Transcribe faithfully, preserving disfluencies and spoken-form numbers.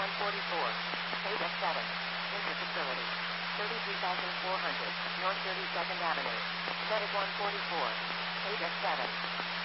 one forty-four. Paid at seven. Enter facility. thirty-three thousand four hundred. North thirty-second Avenue. Medic one forty-four. Paid at seven.